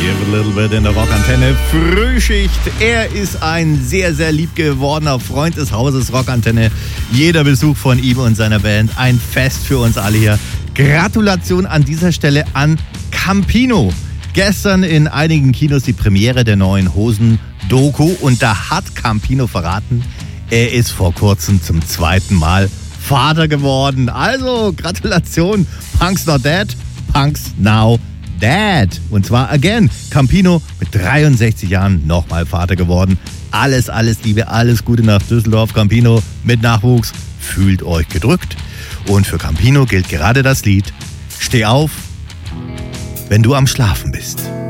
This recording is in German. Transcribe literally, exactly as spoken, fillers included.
Give a little bit in der Rockantenne Frühschicht. Er ist ein sehr, sehr lieb gewordener Freund des Hauses Rockantenne. Jeder Besuch von ihm und seiner Band ein Fest für uns alle hier. Gratulation an dieser Stelle an Campino. Gestern in einigen Kinos die Premiere der neuen Hosen-Doku und da hat Campino verraten, er ist vor kurzem zum zweiten Mal Vater geworden. Also Gratulation, Punk's not dead, Punk's now Dad. Und zwar again. Campino mit dreiundsechzig Jahren nochmal Vater geworden. Alles, alles Liebe, alles Gute nach Düsseldorf. Campino mit Nachwuchs. Fühlt euch gedrückt. Und für Campino gilt gerade das Lied Steh auf, wenn du am Schlafen bist.